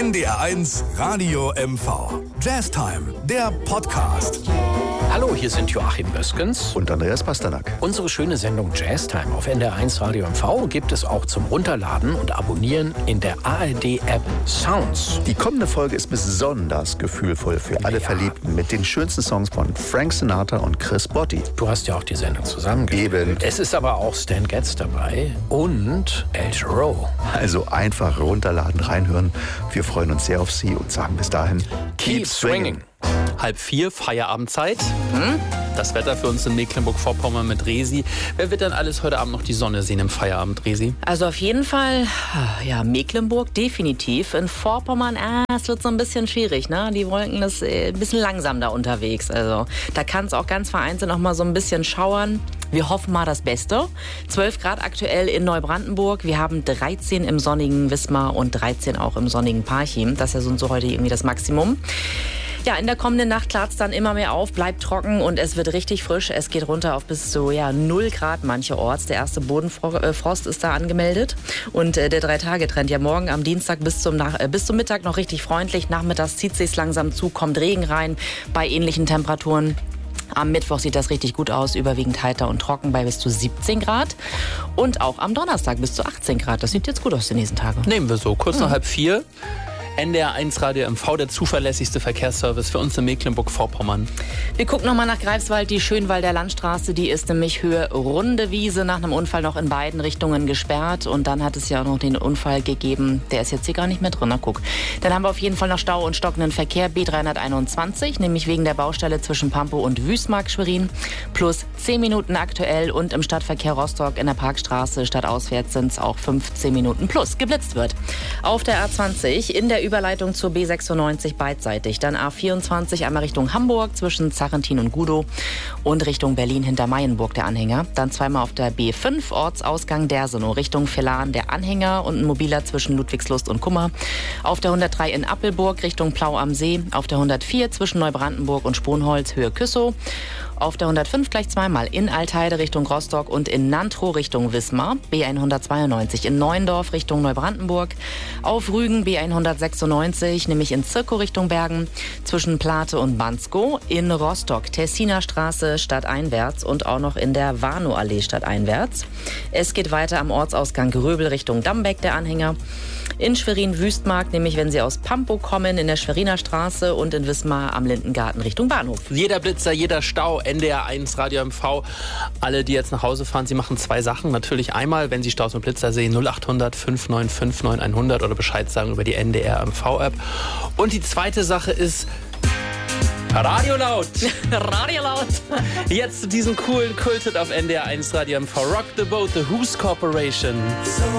NDR1 Radio MV. Jazztime, der Podcast. Hallo, hier sind Joachim Böskens und Andreas Pasternak. Unsere schöne Sendung Jazztime auf NDR1 Radio MV gibt es auch zum Runterladen und Abonnieren in der ARD-App Sounds. Die kommende Folge ist besonders gefühlvoll für alle Verliebten mit den schönsten Songs von Frank Sinatra und Chris Botti. Du hast ja auch die Sendung zusammengestellt. Eben. Es ist aber auch Stan Getz dabei und El Giro. Also einfach runterladen, reinhören. Wir freuen uns sehr auf Sie und sagen bis dahin, keep swinging. 3:30, Feierabendzeit. Das Wetter für uns in Mecklenburg-Vorpommern mit Resi. Wer wird denn alles heute Abend noch die Sonne sehen im Feierabend, Resi? Also auf jeden Fall, ja, Mecklenburg definitiv. In Vorpommern, es wird so ein bisschen schwierig, ne? Die Wolken ist ein bisschen langsam da unterwegs. Also da kann es auch ganz vereinzelt noch mal so ein bisschen schauern. Wir hoffen mal das Beste. 12 Grad aktuell in Neubrandenburg. Wir haben 13 im sonnigen Wismar und 13 auch im sonnigen Parchim. Das ist ja so heute irgendwie das Maximum. Ja, in der kommenden Nacht klart es dann immer mehr auf, bleibt trocken und es wird richtig frisch. Es geht runter auf bis zu 0 Grad mancherorts. Der erste Bodenfrost ist da angemeldet. Und der 3-Tage-Trend, ja morgen am Dienstag bis zum Mittag noch richtig freundlich. Nachmittags zieht sich's langsam zu, kommt Regen rein bei ähnlichen Temperaturen. Am Mittwoch sieht das richtig gut aus, überwiegend heiter und trocken bei bis zu 17 Grad. Und auch am Donnerstag bis zu 18 Grad. Das sieht jetzt gut aus die nächsten Tage. Nehmen wir so, kurz nach 3:30. NDR1 Radio MV, der zuverlässigste Verkehrsservice für uns in Mecklenburg-Vorpommern. Wir gucken nochmal nach Greifswald, die Schönwalder Landstraße, die ist nämlich Höhe Runde Wiese, nach einem Unfall noch in beiden Richtungen gesperrt. Und dann hat es ja auch noch den Unfall gegeben, der ist jetzt hier gar nicht mehr drin, na guck. Dann haben wir auf jeden Fall noch Stau und stockenden Verkehr, B321, nämlich wegen der Baustelle zwischen Pampow und Wüstmark-Schwerin. Plus 10 Minuten aktuell und im Stadtverkehr Rostock in der Parkstraße stadtauswärts sind es auch 15 Minuten plus geblitzt wird. Auf der A20 in der Überleitung zur B96 beidseitig. Dann A24 einmal Richtung Hamburg zwischen Zarrentin und Gudow und Richtung Berlin hinter Mayenburg der Anhänger. Dann zweimal auf der B5 Ortsausgang Dersenow Richtung Villaren der Anhänger und ein mobiler zwischen Ludwigslust und Kummer. Auf der 103 in Appelburg Richtung Plau am See. Auf der 104 zwischen Neubrandenburg und Sponholz Höhe Küssow. Auf der 105 gleich zweimal in Altheide Richtung Rostock und in Nantrow Richtung Wismar. B192 in Neuendorf Richtung Neubrandenburg. Auf Rügen B196, nämlich in Zirkow Richtung Bergen. Zwischen Plate und Bansko. In Rostock Tessiner Straße stadteinwärts und auch noch in der Warnow-Allee stadteinwärts. Es geht weiter am Ortsausgang Gröbel Richtung Dambeck der Anhänger. In Schwerin-Wüstmark, nämlich wenn Sie aus Pampow kommen, in der Schweriner Straße und in Wismar am Lindengarten Richtung Bahnhof. Jeder Blitzer, jeder Stau, NDR1 Radio MV. Alle, die jetzt nach Hause fahren, sie machen 2 Sachen. Natürlich einmal, wenn Sie Staus und Blitzer sehen, 0800 5959 100 oder Bescheid sagen über die NDR MV-App. Und die zweite Sache ist Radio laut. Radio laut. Jetzt zu diesem coolen Kulthit auf NDR1 Radio MV. Rock the Boat, The Who's Corporation. So